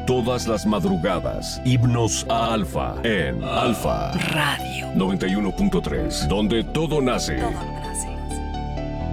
Todas las madrugadas, himnos a Alfa en Alfa Radio 91.3, donde todo nace. Todo nace.